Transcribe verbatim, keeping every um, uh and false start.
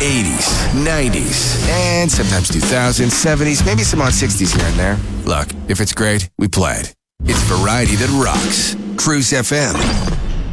eighties, nineties, and sometimes two thousands, seventies, maybe some odd sixties here and there. Look, if it's great, we play it. It's variety that rocks. Cruise F M.